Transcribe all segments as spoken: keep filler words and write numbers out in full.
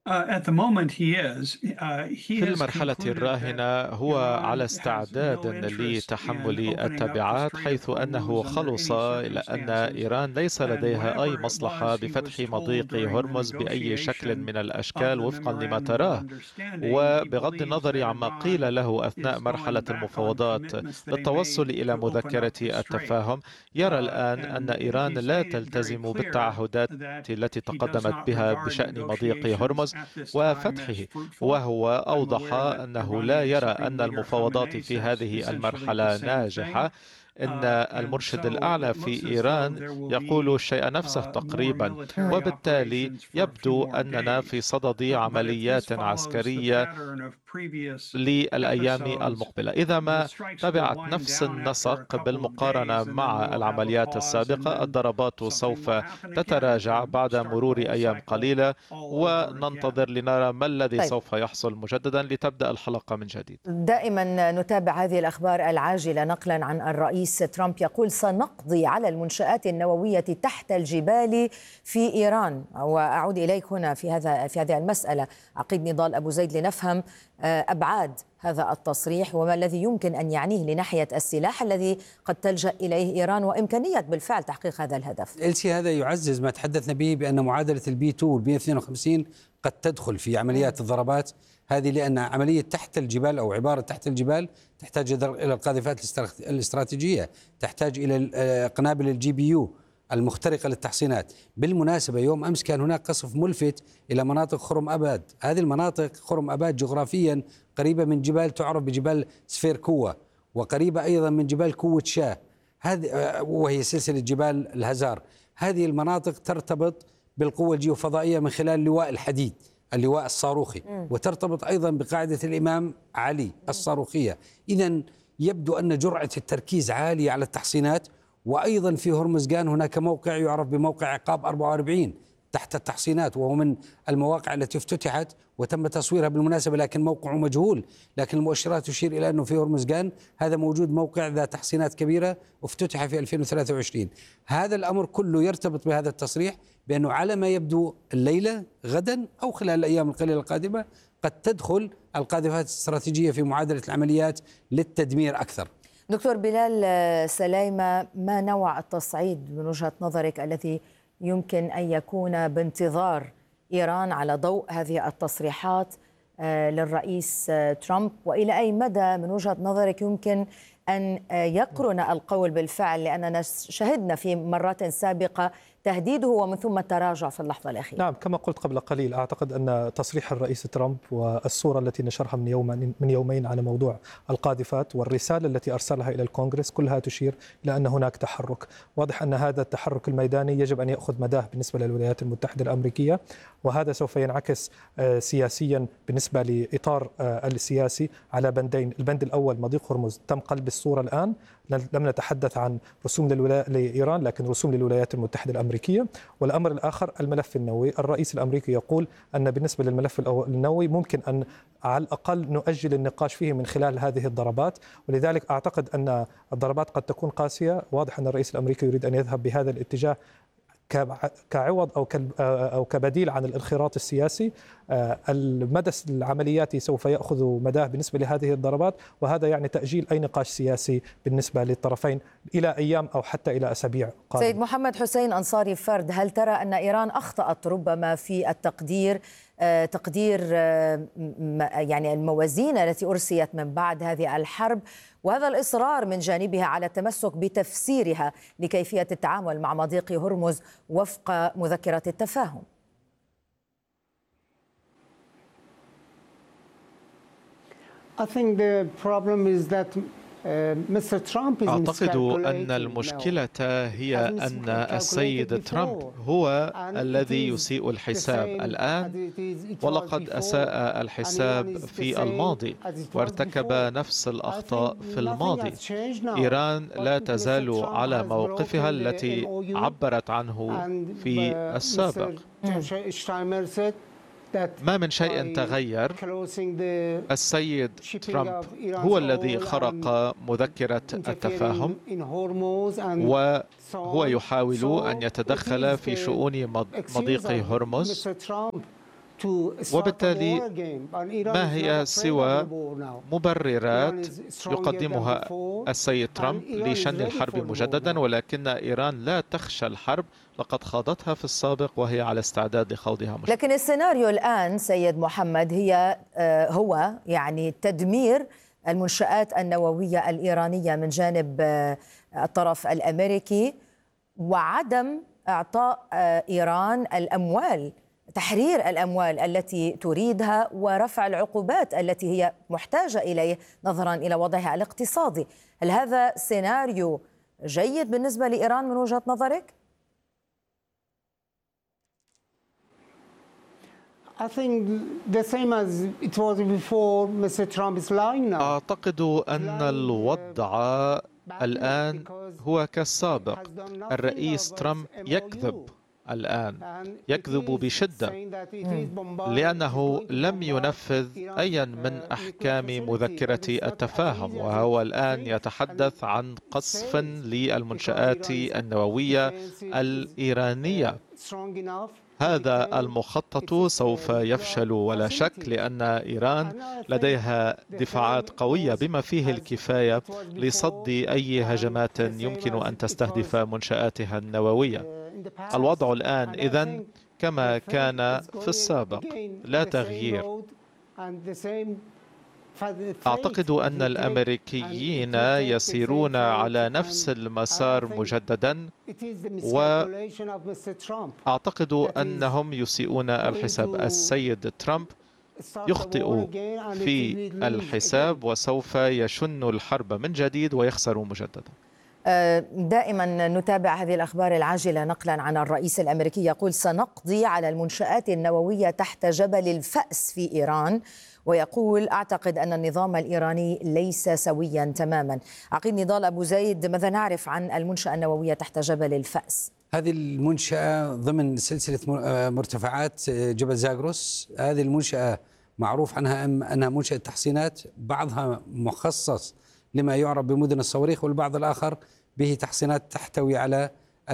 في المرحلة الراهنة هو على استعداد لتحمل التبعات، حيث أنه خلص إلى أن إيران ليس لديها أي مصلحة بفتح مضيق هرمز بأي شكل من الأشكال وفقا لما تراه. وبغض النظر عما قيل له أثناء مرحلة المفاوضات للتوصل إلى مذكرة التفاهم، يرى الآن أن إيران لا تلتزم بالتعهدات التي تقدمت بها بشأن مضيق هرمز وفتحه. وهو أوضح أنه لا يرى أن المفاوضات في هذه المرحلة ناجحة. إن المرشد الأعلى في إيران يقول الشيء نفسه تقريبا، وبالتالي يبدو أننا في صدد عمليات عسكرية للأيام المقبلة. إذا ما تبعت نفس النسق بالمقارنة مع العمليات السابقة، الضربات سوف تتراجع بعد مرور أيام قليلة، وننتظر لنرى ما الذي طيب. سوف يحصل مجددا لتبدأ الحلقة من جديد. دائما نتابع هذه الأخبار العاجلة نقلا عن الرئيس ترامب يقول سنقضي على المنشآت النووية تحت الجبال في إيران. وأعود إليك هنا في هذا في هذه المسألة عقيد نضال أبو زيد لنفهم أبعاد هذا التصريح وما الذي يمكن أن يعنيه لناحية السلاح الذي قد تلجأ إليه إيران وإمكانية بالفعل تحقيق هذا الهدف. إلسي هذا يعزز ما تحدثنا به بأن معادلة البي تو والبي اثنين وخمسين قد تدخل في عمليات الضربات هذه، لأن عملية تحت الجبال أو عبارة تحت الجبال تحتاج إلى القاذفات الاستراتيجية، تحتاج إلى قنابل الجي بي يو المخترقة للتحصينات. بالمناسبة يوم أمس كان هناك قصف ملفت إلى مناطق خرم أباد. هذه المناطق خرم أباد جغرافيا قريبة من جبال تعرف بجبال سفير كوة، وقريبة أيضا من جبال كوة شاه، هذه وهي سلسلة جبال الهزار. هذه المناطق ترتبط بالقوة الجيوفضائية من خلال لواء الحديد، اللواء الصاروخي، وترتبط أيضا بقاعدة الإمام علي الصاروخية. إذن يبدو أن جرعة التركيز عالية على التحصينات. وأيضا في هرمزغان هناك موقع يعرف بموقع عقاب أربعة وأربعين تحت التحصينات، وهو من المواقع التي افتتحت وتم تصويرها بالمناسبة، لكن موقعه مجهول، لكن المؤشرات تشير إلى أنه في هرمزغان هذا موجود موقع ذا تحصينات كبيرة افتتح في ألفين وثلاثة وعشرين. هذا الأمر كله يرتبط بهذا التصريح بأنه على ما يبدو الليلة غدا أو خلال الأيام القليلة القادمة قد تدخل القاذفات الاستراتيجية في معادلة العمليات للتدمير أكثر. دكتور بلال سليمة، ما نوع التصعيد من وجهة نظرك الذي يمكن أن يكون بانتظار إيران على ضوء هذه التصريحات للرئيس ترامب، وإلى أي مدى من وجهة نظرك يمكن أن يقرن القول بالفعل، لأننا شهدنا في مرات سابقة تهديده ومن ثم التراجع في اللحظة الأخيرة؟ نعم، كما قلت قبل قليل، أعتقد أن تصريح الرئيس ترامب والصورة التي نشرها من يوم من يومين على موضوع القاذفات والرسالة التي أرسلها إلى الكونغرس كلها تشير إلى أن هناك تحرك واضح. أن هذا التحرك الميداني يجب أن يأخذ مداه بالنسبة للولايات المتحدة الأمريكية، وهذا سوف ينعكس سياسيا بالنسبة لإطار السياسي على بندين. البند الأول مضيق هرمز تم قلب الصورة الآن، لم نتحدث عن رسوم لإيران لكن رسوم للولايات المتحدة الأمريكية. والأمر الآخر الملف النووي، الرئيس الأمريكي يقول أن بالنسبة للملف النووي ممكن أن على الأقل نؤجل النقاش فيه من خلال هذه الضربات، ولذلك أعتقد أن الضربات قد تكون قاسية. واضح أن الرئيس الأمريكي يريد أن يذهب بهذا الاتجاه كعوض أو أو كبديل عن الانخراط السياسي. المدى العملياتي سوف يأخذ مداه بالنسبة لهذه الضربات، وهذا يعني تأجيل أي نقاش سياسي بالنسبة للطرفين إلى أيام أو حتى إلى أسابيع قادمة. سيد محمد حسين أنصاري فرد، هل ترى أن إيران أخطأت ربما في التقدير تقدير يعني الموازين التي أرسيت من بعد هذه الحرب، وهذا الإصرار من جانبها على التمسك بتفسيرها لكيفية التعامل مع مضيق هرمز وفق مذكرة التفاهم؟ I think the problem is that أعتقد أن المشكلة هي أن السيد ترامب هو الذي يسيء الحساب الآن، ولقد أساء الحساب في الماضي وارتكب نفس الأخطاء في الماضي. إيران لا تزال على موقفها التي عبرت عنه في السابق. ما من شيء تغير. السيد ترامب هو الذي خرق مذكرة التفاهم، وهو يحاول أن يتدخل في شؤون مضيق هرمز. وبالتالي ما هي سوى مبررات يقدمها السيد ترامب لشن الحرب مجددا، ولكن إيران لا تخشى الحرب، لقد خاضتها في السابق وهي على استعداد لخوضها مجددا. لكن السيناريو الآن سيد محمد هي هو يعني تدمير المنشآت النووية الإيرانية من جانب الطرف الأمريكي، وعدم إعطاء إيران الأموال، تحرير الأموال التي تريدها، ورفع العقوبات التي هي محتاجة إليه نظرا إلى وضعها الاقتصادي. هل هذا سيناريو جيد بالنسبة لإيران من وجهة نظرك؟ أعتقد أن الوضع الآن هو كالسابق. الرئيس ترامب يكذب الآن، يكذب بشدة، لأنه لم ينفذ أي من أحكام مذكرة التفاهم، وهو الآن يتحدث عن قصف للمنشآت النووية الإيرانية. هذا المخطط سوف يفشل ولا شك، لأن إيران لديها دفاعات قوية بما فيه الكفاية لصد أي هجمات يمكن أن تستهدف منشآتها النووية. الوضع الآن إذن كما كان في السابق، لا تغيير. أعتقد أن الأمريكيين يسيرون على نفس المسار مجددا، وأعتقد أنهم يسيئون الحساب. السيد ترامب يخطئ في الحساب وسوف يشن الحرب من جديد ويخسر مجددا. دائما نتابع هذه الأخبار العاجلة نقلا عن الرئيس الأمريكي يقول سنقضي على المنشآت النووية تحت جبل الفأس في إيران، ويقول أعتقد أن النظام الإيراني ليس سويا تماما. عقيد نضال أبو زيد، ماذا نعرف عن المنشأة النووية تحت جبل الفأس؟ هذه المنشأة ضمن سلسلة مرتفعات جبل زاغروس. هذه المنشأة معروف عنها أنها منشأة تحصينات، بعضها مخصص لما يعرف بمدن الصواريخ، والبعض الآخر به تحصينات تحتوي على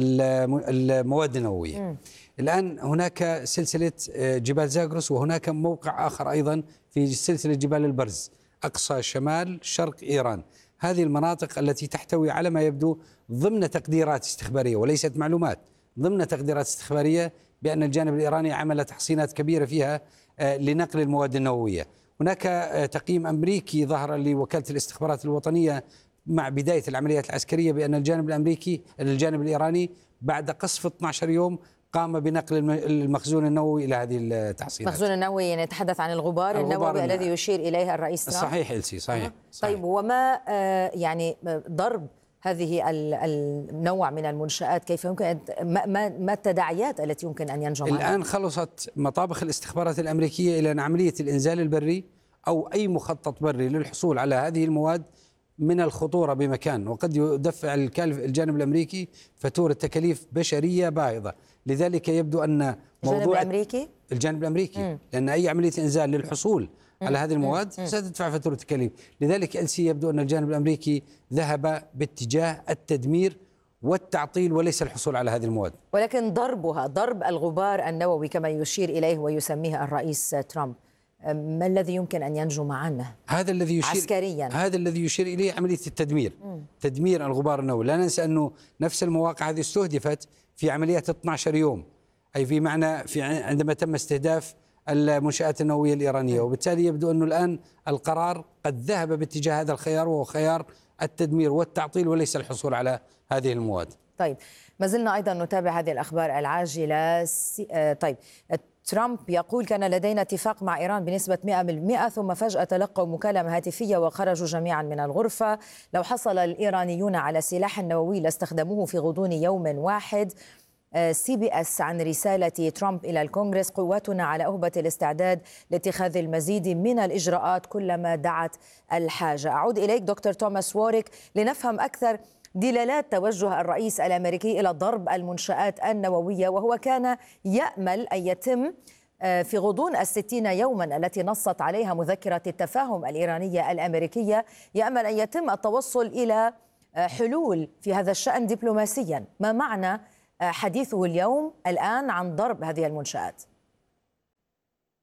المواد النووية. م. الآن هناك سلسلة جبال زاغروس، وهناك موقع آخر أيضا في سلسلة جبال البرز أقصى شمال شرق إيران. هذه المناطق التي تحتوي على ما يبدو ضمن تقديرات استخبارية وليست معلومات، ضمن تقديرات استخبارية بأن الجانب الإيراني عمل تحصينات كبيرة فيها لنقل المواد النووية. هناك تقييم أمريكي ظهر لوكالة الاستخبارات الوطنية مع بداية العمليات العسكرية بأن الجانب الأمريكي الجانب الإيراني بعد قصف اثني عشر يوم قام بنقل المخزون النووي إلى هذه التحصينات. المخزون النووي يعني يتحدث عن الغبار, الغبار النووي الذي يشير إليه الرئيس ترامب. صحيح إلسي صحيح, أه. صحيح. طيب وما يعني ضرب هذه النوع من المنشآت كيف يمكن ما, ما التداعيات التي يمكن أن ينجم عنها؟ الآن خلصت مطابخ الاستخبارات الأمريكية إلى أن عملية الإنزال البري أو أي مخطط بري للحصول على هذه المواد من الخطورة بمكان، وقد يدفع الجانب الأمريكي فاتورة تكاليف بشرية باهظة. لذلك يبدو أن موضوع الجانب الأمريكي الجانب الأمريكي م. لأن أي عملية إنزال للحصول م. على هذه المواد م. ستدفع فاتورة تكاليف. لذلك إلسي يبدو أن الجانب الأمريكي ذهب باتجاه التدمير والتعطيل وليس الحصول على هذه المواد. ولكن ضربها ضرب الغبار النووي كما يشير إليه ويسميه الرئيس ترامب، ما الذي يمكن أن ينجم عنه هذا الذي يشير عسكريا؟ هذا الذي يشير إليه عملية التدمير م. تدمير الغبار النووي. لا ننسى أنه نفس المواقع هذه استهدفت في عمليات اثني عشر يوم، أي في معنى في عندما تم استهداف المنشآت النووية الإيرانية. م. وبالتالي يبدو أنه الآن القرار قد ذهب باتجاه هذا الخيار، وهو خيار التدمير والتعطيل وليس الحصول على هذه المواد. طيب ما زلنا أيضا نتابع هذه الأخبار العاجلة. طيب ترامب يقول كان لدينا اتفاق مع إيران بنسبة مئة بالمئة، ثم فجأة تلقوا مكالمة هاتفية وخرجوا جميعا من الغرفة. لو حصل الإيرانيون على سلاح نووي لاستخدموه في غضون يوم واحد. سي بي اس عن رسالة ترامب إلى الكونغرس: قواتنا على أهبة الاستعداد لاتخاذ المزيد من الإجراءات كلما دعت الحاجة. أعود إليك دكتور توماس ووريك لنفهم أكثر دلالات توجه الرئيس الأمريكي إلى ضرب المنشآت النووية، وهو كان يأمل أن يتم في غضون الستين يوما التي نصت عليها مذكرة التفاهم الإيرانية الأمريكية، يأمل أن يتم التوصل إلى حلول في هذا الشأن دبلوماسيا. ما معنى حديثه اليوم الآن عن ضرب هذه المنشآت؟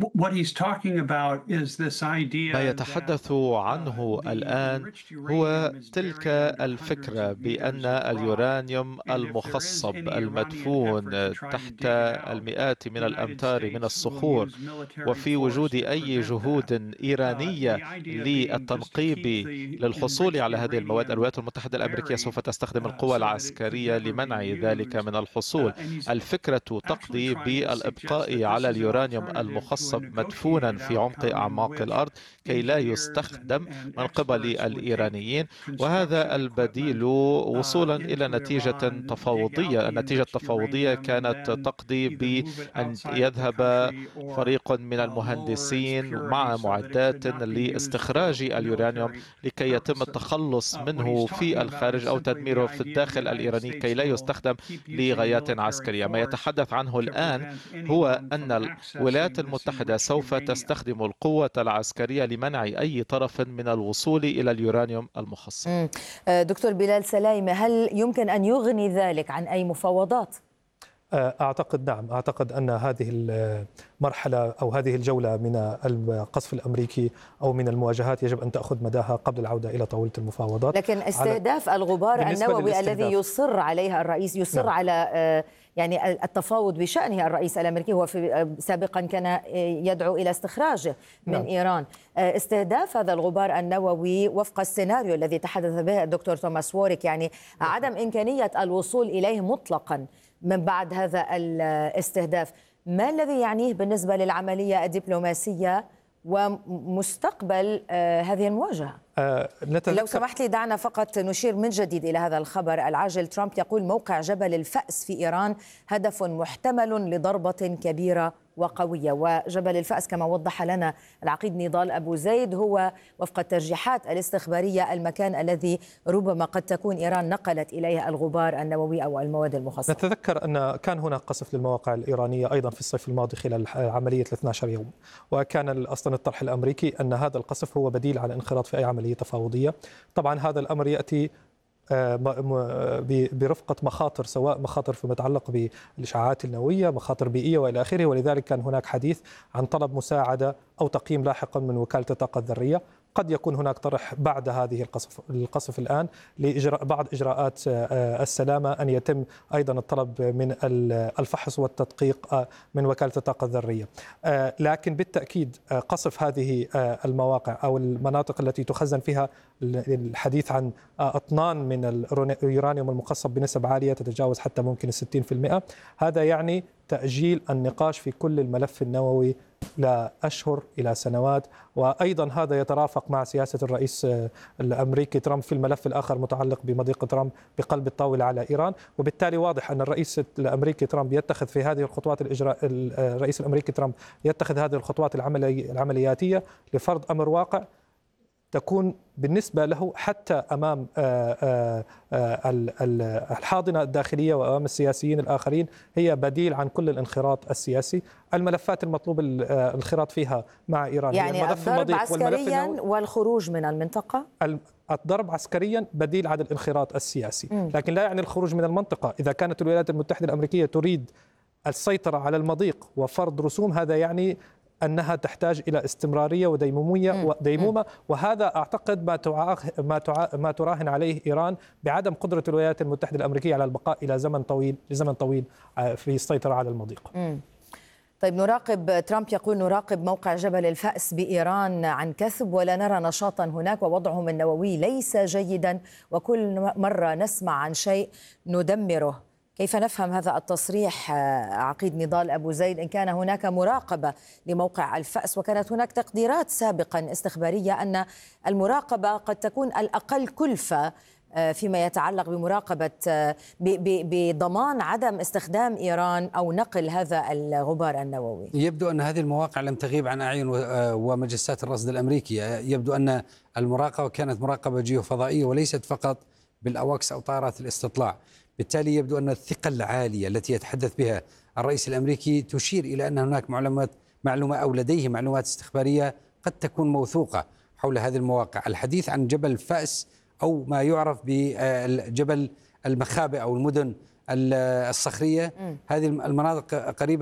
ما يتحدث عنه الآن هو تلك الفكرة بأن اليورانيوم المخصب المدفون تحت المئات من الأمتار من الصخور، وفي وجود أي جهود إيرانية للتنقيب للحصول على هذه المواد، الولايات المتحدة الأمريكية سوف تستخدم القوى العسكرية لمنع ذلك من الحصول. الفكرة تقضي بالإبقاء على اليورانيوم المخصب مدفونا في عمق أعماق الأرض كي لا يستخدم من قبل الإيرانيين، وهذا البديل وصولا إلى نتيجة تفاوضية. النتيجة التفاوضية كانت تقضي بأن يذهب فريق من المهندسين مع معدات لاستخراج اليورانيوم لكي يتم التخلص منه في الخارج أو تدميره في الداخل الإيراني كي لا يستخدم لغايات عسكرية. ما يتحدث عنه الآن هو أن الولايات المتحدة سوف تستخدم القوة العسكرية لمنع أي طرف من الوصول إلى اليورانيوم المخصب. دكتور بلال سلايمة، هل يمكن أن يغني ذلك عن أي مفاوضات؟ أعتقد نعم، أعتقد أن هذه المرحلة أو هذه الجولة من القصف الأمريكي أو من المواجهات يجب أن تأخذ مداها قبل العودة إلى طاولة المفاوضات. لكن استهداف الغبار النووي الذي يصر عليها الرئيس يصر نعم. على يعني التفاوض بشأنه الرئيس الأمريكي، هو في سابقا كان يدعو إلى استخراجه من نعم. إيران. استهداف هذا الغبار النووي وفق السيناريو الذي تحدث به الدكتور توماس ووريك، يعني عدم إمكانية الوصول إليه مطلقا من بعد هذا الاستهداف، ما الذي يعنيه بالنسبة للعملية الدبلوماسية ومستقبل هذه المواجهة؟ أه لو سمحت لي دعنا فقط نشير من جديد إلى هذا الخبر العاجل. ترامب يقول موقع جبل الفأس في إيران هدف محتمل لضربة كبيرة وقوية، وجبل الفأس كما وضح لنا العقيد نضال أبو زيد هو وفق الترجيحات الاستخبارية المكان الذي ربما قد تكون إيران نقلت إليه الغبار النووي أو المواد المخصبة. نتذكر أن كان هناك قصف للمواقع الإيرانية أيضا في الصيف الماضي خلال عملية اثني عشر يوم، وكان أصلا الطرح الأمريكي أن هذا القصف هو بديل على الانخراط في أي عملية تفاوضية. طبعا هذا الأمر يأتي برفقة مخاطر، سواء مخاطر فيما يتعلق بالإشعاعات النووية، مخاطر بيئية وإلى آخره، ولذلك كان هناك حديث عن طلب مساعدة أو تقييم لاحقا من وكالة الطاقة الذرية. قد يكون هناك طرح بعد هذه القصف القصف الآن لإجراء بعض إجراءات السلامة، أن يتم أيضا الطلب من الفحص والتدقيق من وكالة الطاقة الذرية. لكن بالتأكيد قصف هذه المواقع أو المناطق التي تخزن فيها الحديث عن أطنان من اليورانيوم المخصب بنسب عالية تتجاوز حتى ممكن الستين في المئة، هذا يعني تأجيل النقاش في كل الملف النووي لأشهر إلى سنوات. وأيضا هذا يترافق مع سياسة الرئيس الأمريكي ترامب في الملف الآخر متعلق بمضيق ترامب بقلب الطاولة على إيران. وبالتالي واضح أن الرئيس الأمريكي ترامب يتخذ في هذه الخطوات الإجراء الرئيس الأمريكي ترامب يتخذ هذه الخطوات العملي العملياتية لفرض أمر واقع تكون بالنسبة له حتى أمام الحاضنة الداخلية وأمام السياسيين الآخرين هي بديل عن كل الانخراط السياسي. الملفات المطلوب الانخراط فيها مع إيران يعني الضرب عسكريا والخروج من المنطقة. الضرب عسكريا بديل عن الانخراط السياسي، لكن لا يعني الخروج من المنطقة. إذا كانت الولايات المتحدة الأمريكية تريد السيطرة على المضيق وفرض رسوم، هذا يعني أنها تحتاج إلى استمرارية وديمومية وديمومة، وهذا أعتقد ما ما ما تراهن عليه إيران بعدم قدرة الولايات المتحدة الأمريكية على البقاء إلى زمن طويل لزمن طويل في السيطرة على المضيق. مم. طيب نراقب، ترامب يقول نراقب موقع جبل الفأس بإيران عن كثب ولا نرى نشاطا هناك ووضعهم النووي ليس جيدا، وكل مرة نسمع عن شيء ندمره. كيف نفهم هذا التصريح عقيد نضال أبو زيد، إن كان هناك مراقبة لموقع الفأس وكانت هناك تقديرات سابقا استخبارية أن المراقبة قد تكون الأقل كلفة فيما يتعلق بمراقبة بضمان عدم استخدام إيران أو نقل هذا الغبار النووي؟ يبدو أن هذه المواقع لم تغيب عن أعين ومجسات الرصد الأمريكي. يبدو أن المراقبة كانت مراقبة جيوفضائية وليست فقط بالأواكس أو طائرات الاستطلاع. بالتالي يبدو أن الثقة العالية التي يتحدث بها الرئيس الأمريكي تشير إلى أن هناك معلومات معلومة أو لديه معلومات استخبارية قد تكون موثوقة حول هذه المواقع. الحديث عن جبل الفأس أو ما يعرف بجبل المخابئ أو المدن الصخرية، هذه المناطق قريبة